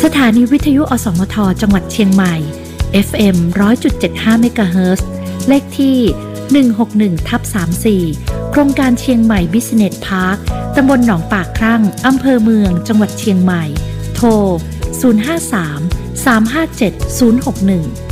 สถานีวิทยุอสมทจังหวัดเชียงใหม่ FM 100.75 เมกะเฮิรตซ์เลขที่161/34โครงการเชียงใหม่ Business Park ตำบลหนองปากครั่งอำเภอเมืองจังหวัดเชียงใหม่โทร 053 357 061